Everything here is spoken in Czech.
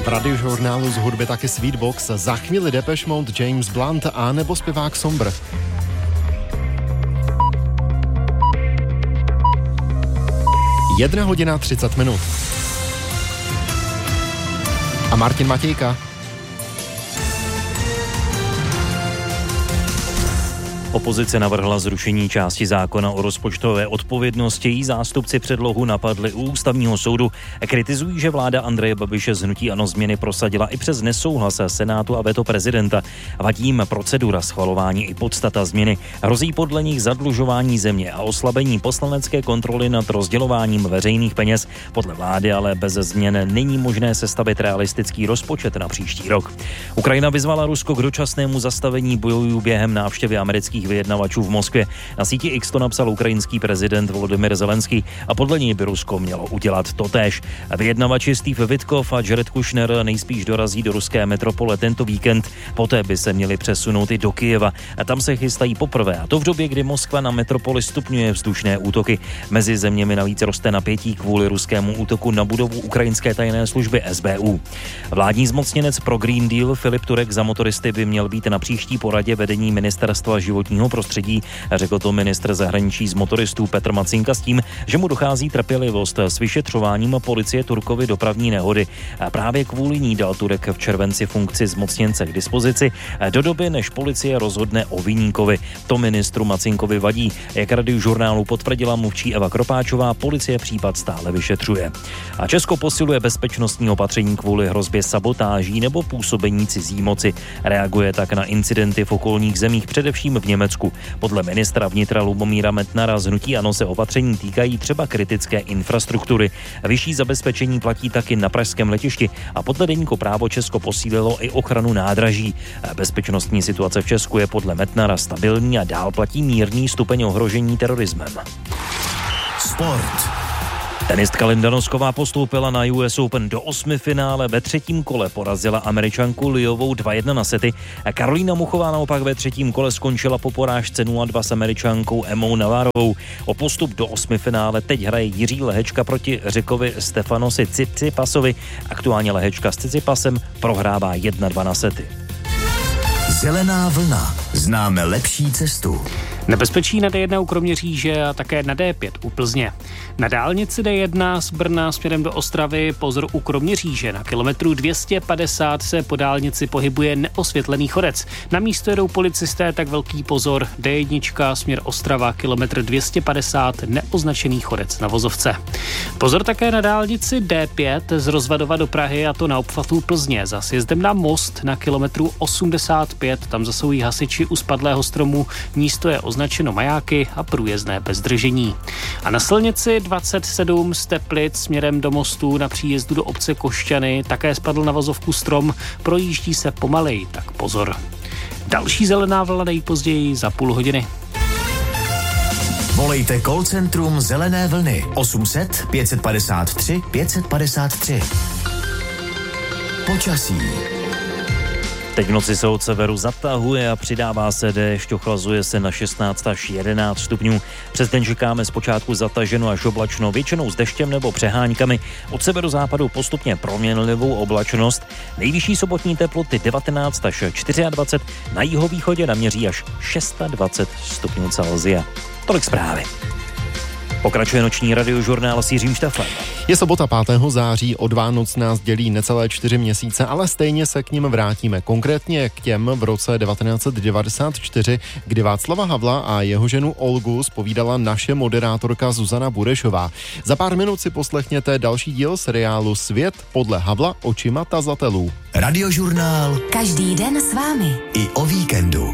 V radiožurnálu z hudby taky Sweetbox, za chvíli Depeche Mode, James Blunt a nebo zpěvák Sombr. Jedna hodina 30 minut. A Martin Matějka. Opozice navrhla zrušení části zákona o rozpočtové odpovědnosti. Její zástupci předlohu napadli u ústavního soudu. Kritizují, že vláda Andreje Babiše z hnutí ANO změny prosadila i přes nesouhlas Senátu a veto prezidenta. Vadí jim procedura schvalování i podstata změny. Hrozí podle nich zadlužování země a oslabení poslanecké kontroly nad rozdělováním veřejných peněz. Podle vlády ale bez změn není možné sestavit realistický rozpočet na příští rok. Ukrajina vyzvala Rusko k dočasnému zastavení bojů během návštěvy amerických vyjednavačů v Moskvě. Na síti X to napsal ukrajinský prezident Volodymyr Zelenský a podle něj by Rusko mělo udělat totéž. Vyjednavači Steve Witkoff a Jared Kushner nejspíš dorazí do ruské metropole tento víkend, poté by se měli přesunout i do Kyjeva. A tam se chystají poprvé, a to v době, kdy Moskva na metropoli stupňuje vzdušné útoky. Mezi zeměmi navíc roste napětí kvůli ruskému útoku na budovu ukrajinské tajné služby SBU. Vládní zmocněnec pro Green Deal Filip Turek za motoristy by měl být na příští poradě vedení ministerstva životního prostředí, řekl to ministr zahraničí z motoristů Petr Macinka s tím, že mu dochází trpělivost s vyšetřováním policie Turkovy dopravní nehody. A právě kvůli ní dal Turek v červenci funkci zmocněnce k dispozici do doby, než policie rozhodne o viníkovi. To ministru Macinkovi vadí. Jak radiožurnálu potvrdila mluvčí Eva Kropáčová, policie případ stále vyšetřuje. A Česko posiluje bezpečnostní opatření kvůli hrozbě sabotáží nebo působení cizí moci. Reaguje tak na incidenty v okolních zemích, především v Německu. Podle ministra vnitra Lubomíra Metnara z hnutí ANO se opatření týkají třeba kritické infrastruktury. Vyšší zabezpečení platí taky na pražském letišti a podle deníku Právo Česko posílilo i ochranu nádraží. Bezpečnostní situace v Česku je podle Metnara stabilní a dál platí mírný stupeň ohrožení terorismem. Sport. Tenistka Linda Nosková postoupila na US Open do 8. finále. Ve třetím kole porazila Američanku Liovou 2-1 na sety. Karolína Muchová naopak ve třetím kole skončila po porážce 0-2 s Američankou Emmou Navarrovou. O postup do 8. finále teď hraje Jiří Lehečka proti Řekovi Stefanosi Tsitsipasovi. Aktuálně Lehečka s Tsitsipasem prohrává 1-2 na sety. Zelená vlna. Známe lepší cestu. Nebezpečí na D1 u Kroměříže a také na D5 u Plzně. Na dálnici D1 z Brna směrem do Ostravy pozor u Kroměříže. Na kilometru 250 se po dálnici pohybuje neosvětlený chodec. Na místo jedou policisté, tak velký pozor. D1 směr Ostrava, kilometr 250, neoznačený chodec na vozovce. Pozor také na dálnici D5 z Rozvadova do Prahy, a to na obchvatu Plzně. Za sjezdem na most na kilometru 85, tam zasoují hasiči u spadlého stromu. Místo je označeno majáky a průjezdné bez zdržení. A na silnici 27 z Teplic směrem do mostu na příjezdu do obce Košťany také spadl na vozovku strom, projíždí se pomaleji, tak pozor. Další zelená vlna nejpozději za půl hodiny. Volejte call centrum Zelené vlny 800 553 553. Počasí. Teď v noci se od severu zatahuje a přidává se déšť, ochlazuje se na 16 až 11 stupňů. Přes den čekáme zpočátku zataženo až oblačno, většinou s deštěm nebo přeháňkami. Od severozápadu postupně proměnlivou oblačnost. Nejvyšší sobotní teploty 19 až 24, na jihovýchodě naměří až 26 stupňů Celsia. Tolik zprávy. Pokračuje noční radiožurnál s Jiřím Šteflem. Je sobota 5. září, od Vánoc nás dělí necelé 4 měsíce, ale stejně se k nim vrátíme. Konkrétně k těm v roce 1994, kdy Václava Havla a jeho ženu Olgu zpovídala naše moderátorka Zuzana Burešová. Za pár minut si poslechněte další díl seriálu Svět podle Havla očima tazatelů. Radiožurnál. Každý den s vámi. I o víkendu.